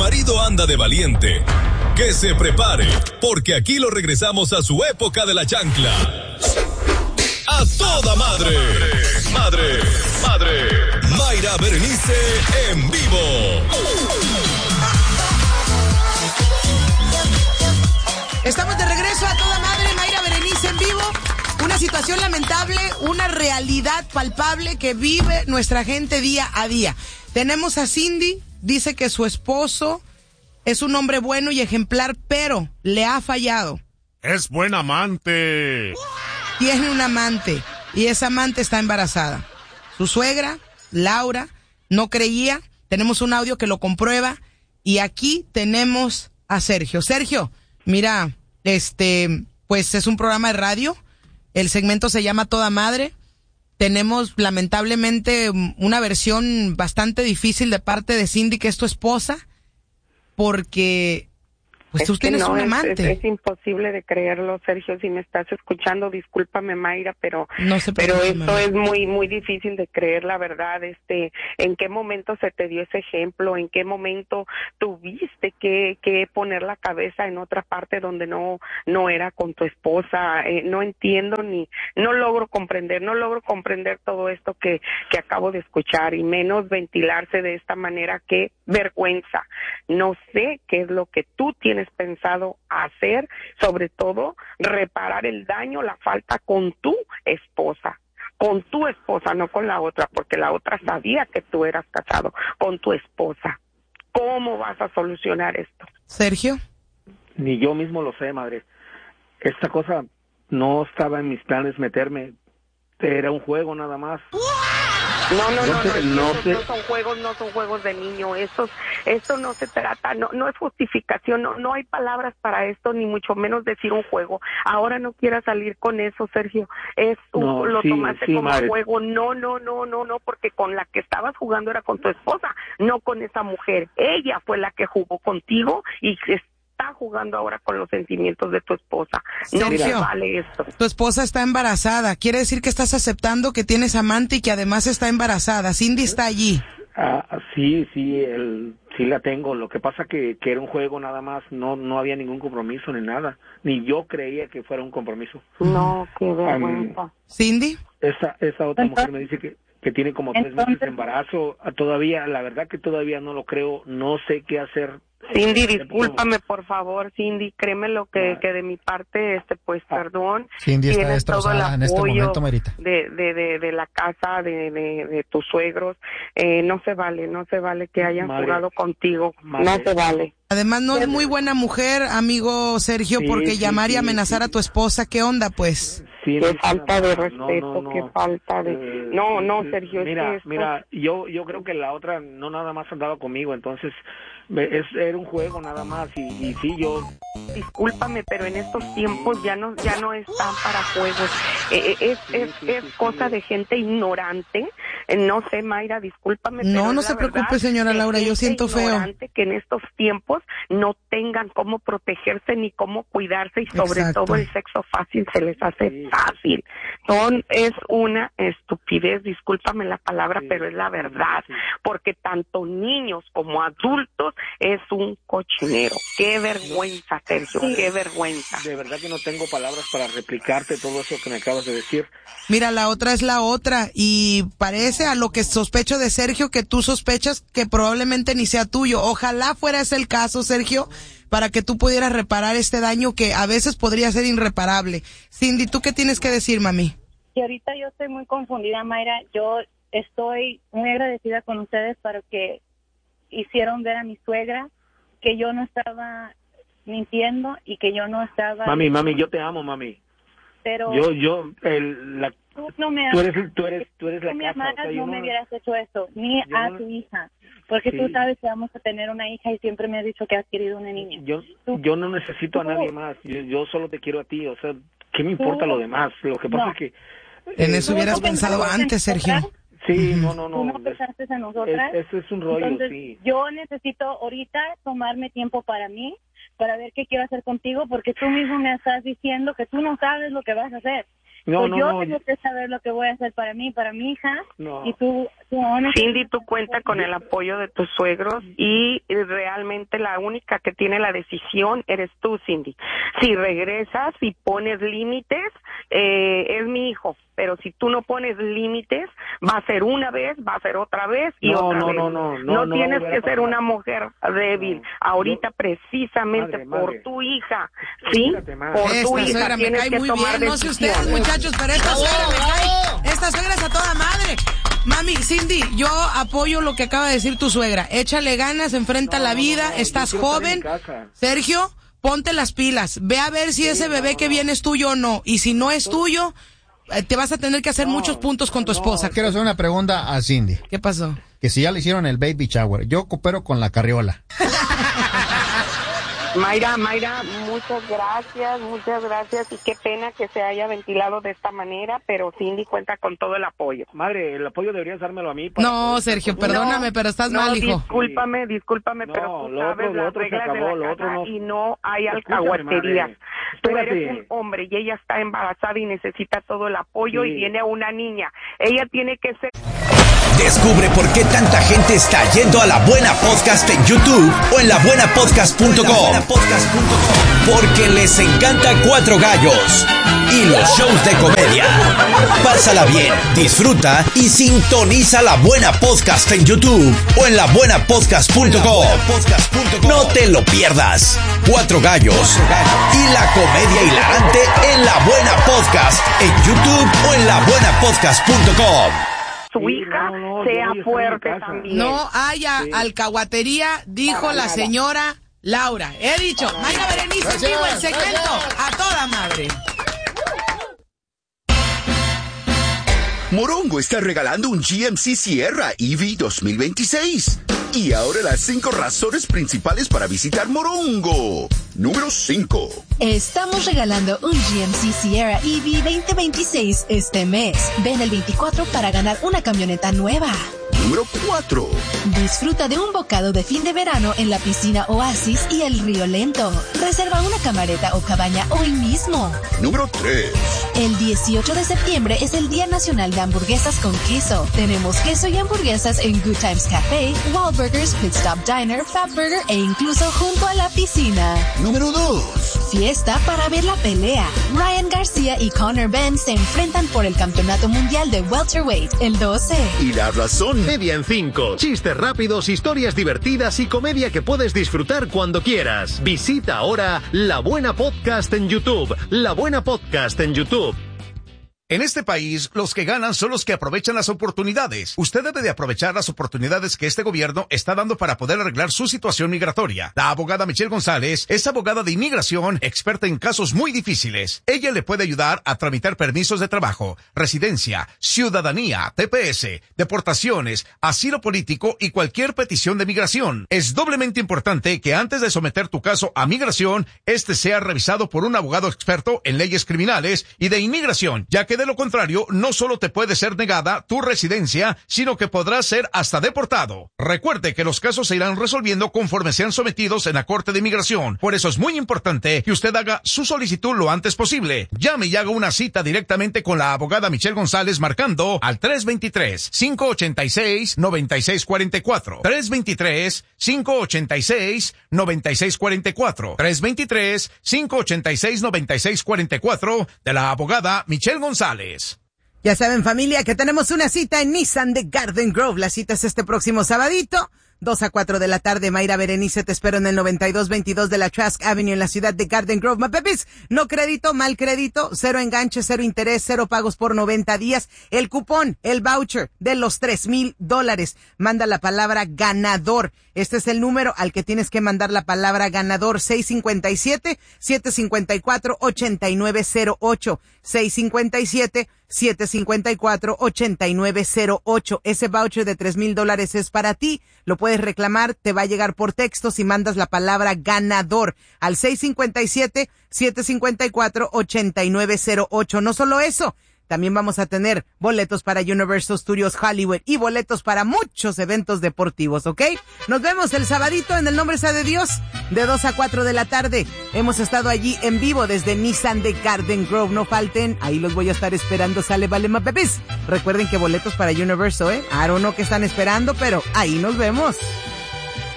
marido anda de valiente, que se prepare, porque aquí lo regresamos a su época de la chancla. ¡A toda madre! ¡Madre! ¡Madre! Mayra Berenice en vivo. Estamos de regreso a toda madre, Mayra Berenice en vivo. Una situación lamentable, una realidad palpable que vive nuestra gente día a día. Tenemos a Cindy, dice que su esposo es un hombre bueno y ejemplar, pero le ha fallado. Es buen amante. Tiene un amante y esa amante está embarazada. Su suegra, Laura, no creía. Tenemos un audio que lo comprueba y aquí tenemos a Sergio. Sergio, mira, pues es un programa de radio. El segmento se llama Toda Madre. Tenemos lamentablemente una versión bastante difícil de parte de Cindy, que es tu esposa, porque pues tú tienes un amante. Es imposible de creerlo, Sergio, si me estás escuchando, discúlpame, Mayra, pero esto es muy muy difícil de creer, la verdad. ¿En qué momento se te dio ese ejemplo? ¿En qué momento tuviste que poner la cabeza en otra parte donde no era con tu esposa? No entiendo no logro comprender todo esto que acabo de escuchar, y menos ventilarse de esta manera. Qué vergüenza. No sé qué es lo que tú tienes pensado hacer, sobre todo reparar el daño, la falta con tu esposa, no con la otra, porque la otra sabía que tú eras casado, con tu esposa. ¿Cómo vas a solucionar esto? Sergio. Ni yo mismo lo sé, madre. Esta cosa no estaba en mis planes meterme, era un juego nada más. No son juegos de niño. Esto no se trata, no es justificación, no hay palabras para esto, ni mucho menos decir un juego. Ahora no quieras salir con eso, Sergio. Tomaste como madre. Juego. No, porque con la que estabas jugando era con tu esposa, no con esa mujer. Ella fue la que jugó contigo y está jugando ahora con los sentimientos de tu esposa. No Sergio, vale esto. Tu esposa está embarazada. Quiere decir que estás aceptando que tienes amante y que además está embarazada. Cindy está allí. Sí la tengo. Lo que pasa que era un juego nada más. No había ningún compromiso ni nada. Ni yo creía que fuera un compromiso. No, qué vergüenza. Cindy. Esa otra mujer me dice que tiene como 3 meses de embarazo. Todavía, la verdad que todavía no lo creo. No sé qué hacer. Cindy, discúlpame, por favor, Cindy, créeme lo que de mi parte, pues, perdón. Cindy está destrozada en este momento, Marita. De la casa, de tus suegros. No se vale que hayan jugado contigo. No se vale. Además, no es muy buena mujer, amigo Sergio, porque llamar y amenazar a tu esposa, ¿qué onda, pues? Sí, qué falta de respeto, qué falta de... No, Sergio. Mira, yo creo que la otra no nada más andaba conmigo, entonces era un juego nada más, y sí, yo... Discúlpame, pero en estos tiempos ya no están para juegos. Es cosa de gente ignorante. No sé, Mayra, discúlpame. No se preocupe, señora Laura, yo siento feo. Que en estos tiempos no tengan cómo protegerse ni cómo cuidarse, y sobre todo el sexo fácil se les hace fácil. Es una estupidez, discúlpame la palabra, pero es la verdad, porque tanto niños como adultos es un cochinero. Qué vergüenza, Sergio, qué vergüenza. De verdad que no tengo palabras para replicarte todo eso que me acabas de decir. Mira, la otra es la otra, y parece a lo que sospecho de Sergio que tú sospechas que probablemente ni sea tuyo. Ojalá fuera ese el caso, Sergio, para que tú pudieras reparar este daño que a veces podría ser irreparable. Cindy, ¿tú qué tienes que decir, mami? Y ahorita yo estoy muy confundida, Mayra. Yo estoy muy agradecida con ustedes porque hicieron ver a mi suegra que yo no estaba mintiendo y que yo no estaba... Mami, yo te amo, mami. Pero... Tú eres la me casa. amaras, no me hubieras hecho eso, ni a tu hija. Porque tú sabes que vamos a tener una hija y siempre me has dicho que has querido una niña. Yo no necesito a nadie más. Yo solo te quiero a ti. O sea, ¿qué me importa lo demás? Lo que pasa es que... En eso hubieras pensado antes, Sergio. Sí, no. Tú no pensaste en nosotras. Eso es un rollo, entonces, sí. Yo necesito ahorita tomarme tiempo para mí, para ver qué quiero hacer contigo, porque tú mismo me estás diciendo que tú no sabes lo que vas a hacer. Yo tengo que saber lo que voy a hacer para mí, para mi hija. No. Y tú Cindy, tú cuentas con el apoyo de tus suegros y realmente la única que tiene la decisión eres tú, Cindy. Si regresas y pones límites, es mi hijo, pero si tú no pones límites, va a ser una vez, va a ser otra vez y otra vez. No tienes que ser una mujer débil. Ahorita precisamente madre. Por tu hija, ¿sí? Por tu hija tienes que tomar decisiones. No sé ustedes, muchachos, pero esta suegra me cae. Esta suegra es a toda madre. Mami, Cindy, yo apoyo lo que acaba de decir tu suegra. Échale ganas, enfrenta la vida, estás joven. Sergio, ponte las pilas. Ve a ver si ese bebé que viene es tuyo o no. Y si no es tuyo, te vas a tener que hacer muchos puntos con tu esposa. Quiero hacer una pregunta a Cindy. ¿Qué pasó? Que si ya le hicieron el baby shower, yo coopero con la carriola. Mayra, muchas gracias y qué pena que se haya ventilado de esta manera, pero Cindy cuenta con todo el apoyo. Madre, el apoyo deberías dármelo a mí. No, Sergio, perdóname, pero estás mal, hijo. Discúlpame, pero tú sabes las reglas de la casa y no hay alcahueterías. Tú eres un hombre y ella está embarazada y necesita todo el apoyo y viene una niña. Ella tiene que ser... Descubre por qué tanta gente está yendo a La Buena Podcast en YouTube o en labuenapodcast.com. Porque les encanta Cuatro Gallos y los shows de comedia. Pásala bien, disfruta y sintoniza La Buena Podcast en YouTube o en labuenapodcast.com. No te lo pierdas. Cuatro Gallos y la comedia hilarante en La Buena Podcast en YouTube o en labuenapodcast.com. Su hija sea fuerte también. No haya alcahuatería, dijo la señora Laura. He dicho, Mayra Berenice, sigo el segmento a toda madre. Morongo está regalando un GMC Sierra EV 2026. Y ahora las 5 razones principales para visitar Morongo. Número 5. Estamos regalando un GMC Sierra EV 2026 este mes. Ven el 24 para ganar una camioneta nueva. Número 4. Disfruta de un bocado de fin de verano en la piscina Oasis y el Río Lento. Reserva una camareta o cabaña hoy mismo. Número 3. El 18 de septiembre es el Día Nacional de Hamburguesas con Queso. Tenemos queso y hamburguesas en Good Times Café, Wahlburgers, Pit Stop Diner, Fatburger e incluso junto a la piscina. Número 2. Fiesta para ver la pelea. Ryan García y Conor Benn se enfrentan por el Campeonato Mundial de Welterweight el 12. Y la razón... Media en 5. Chistes rápidos, historias divertidas y comedia que puedes disfrutar cuando quieras. Visita ahora La Buena Podcast en YouTube. La Buena Podcast en YouTube. En este país, los que ganan son los que aprovechan las oportunidades. Usted debe de aprovechar las oportunidades que este gobierno está dando para poder arreglar su situación migratoria. La abogada Michelle González es abogada de inmigración, experta en casos muy difíciles. Ella le puede ayudar a tramitar permisos de trabajo, residencia, ciudadanía, TPS, deportaciones, asilo político y cualquier petición de migración. Es doblemente importante que antes de someter tu caso a migración, este sea revisado por un abogado experto en leyes criminales y de inmigración, ya que de lo contrario, no solo te puede ser negada tu residencia, sino que podrás ser hasta deportado. Recuerde que los casos se irán resolviendo conforme sean sometidos en la Corte de Inmigración. Por eso es muy importante que usted haga su solicitud lo antes posible. Llame y haga una cita directamente con la abogada Michelle González marcando al 323-586-9644. 323-586-9644. 323-586-9644 de la abogada Michelle González. Ya saben, familia, que tenemos una cita en Nissan de Garden Grove. La cita es este próximo sabadito, 2 a 4 de la tarde. Mayra Berenice, te espero en el 9222 de la Trask Avenue en la ciudad de Garden Grove. Mapepis, no crédito, mal crédito, 0 enganche, 0 interés, 0 pagos por 90 días. El cupón, el voucher de los $3,000. Manda la palabra ganador. Este es el número al que tienes que mandar la palabra ganador, 657-754-8908. 657-754-8908. Ese voucher de $3,000 es para ti. Lo puedes reclamar, te va a llegar por texto si mandas la palabra ganador al 657-754-8908. No solo eso, También vamos a tener boletos para Universal Studios Hollywood y boletos para muchos eventos deportivos, ¿ok? Nos vemos el sabadito en el nombre sea de Dios, de 2 a 4 de la tarde. Hemos estado allí en vivo desde Nissan de Garden Grove. No falten, ahí los voy a estar esperando. Sale, vale, más bebés. Recuerden que boletos para Universal, I don't know qué están esperando, pero ahí nos vemos.